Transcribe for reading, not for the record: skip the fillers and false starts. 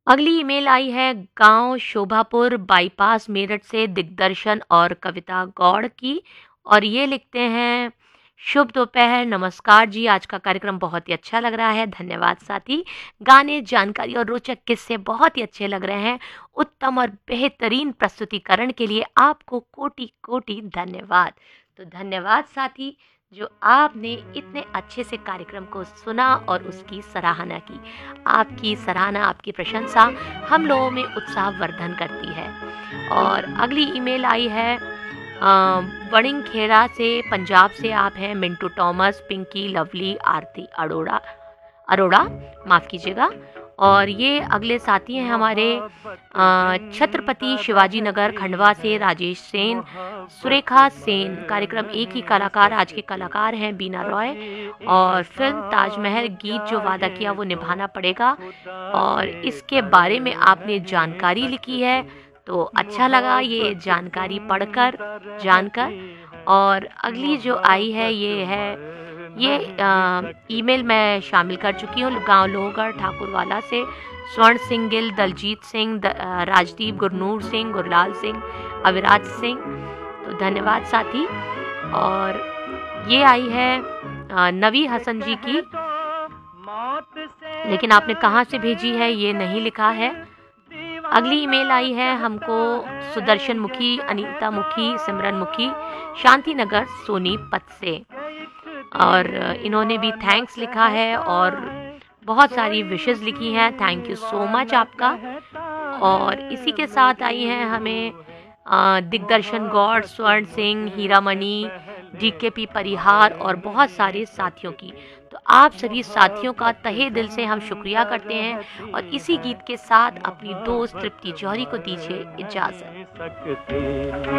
अगली ईमेल आई है गांव शोभापुर बाईपास मेरठ से दिग्दर्शन और कविता गौड़ की। और ये लिखते हैं, शुभ दोपहर, नमस्कार जी, आज का कार्यक्रम बहुत ही अच्छा लग रहा है, धन्यवाद साथी। गाने, जानकारी और रोचक किस्से बहुत ही अच्छे लग रहे हैं। उत्तम और बेहतरीन प्रस्तुतिकरण के लिए आपको कोटि कोटि धन्यवाद। तो धन्यवाद साथी, जो आपने इतने अच्छे से कार्यक्रम को सुना और उसकी सराहना की। आपकी सराहना, आपकी प्रशंसा हम लोगों में उत्साहवर्धन करती है। और अगली ईमेल आई है वणिंगखेड़ा से, पंजाब से आप हैं, मिंटू टॉमस, पिंकी, लवली, आरती अरोड़ा अरोड़ा माफ़ कीजिएगा। और ये अगले साथी हैं हमारे छत्रपति शिवाजी नगर खंडवा से राजेश सेन, सुरेखा सेन। कार्यक्रम एक ही कलाकार, आज के कलाकार हैं बीना रॉय। और फिल्म ताजमहल, गीत जो वादा किया वो निभाना पड़ेगा, और इसके बारे में आपने जानकारी लिखी है, तो अच्छा लगा ये जानकारी पढ़कर, जानकर। और अगली जो आई है ये ईमेल मैं शामिल कर चुकी हूँ, गांव लोहगढ़ ठाकुरवाला से स्वर्ण सिंह गिल, दलजीत सिंह, राजदीप, गुरनूर सिंह, गुरलाल सिंह, अविराज सिंह। तो धन्यवाद साथी। और ये आई है नवी हसन जी की, लेकिन आपने कहाँ से भेजी है ये नहीं लिखा है। अगली ईमेल आई है हमको सुदर्शन मुखी, अनीता मुखी, सिमरन मुखी, शांति नगर सोनीपत से। और इन्होंने भी थैंक्स लिखा है और बहुत सारी विशेस लिखी हैं। थैंक यू सो मच आपका। और इसी के साथ आई हैं हमें दिग्दर्शन गौड़, स्वर्ण सिंह, हीरामणि, डीकेपी परिहार और बहुत सारे साथियों की। तो आप सभी साथियों का तहे दिल से हम शुक्रिया करते हैं। और इसी गीत के साथ अपनी दोस्त तृप्ति जौहरी को दीजिए इजाज़त।